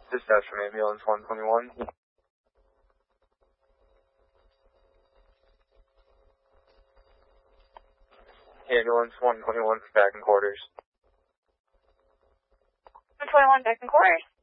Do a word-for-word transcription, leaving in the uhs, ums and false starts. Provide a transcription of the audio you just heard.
Dispatch from ambulance one twenty-one. Ambulance one twenty-one back in quarters. one twenty-one back in quarters.